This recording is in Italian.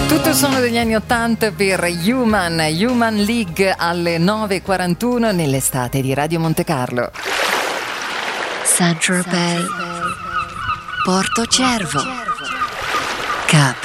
Tutto il suono degli anni 80 per Human League alle 9:41 nell'estate di Radio Monte Carlo. Saint-Tropez, Porto Cervo, Capri.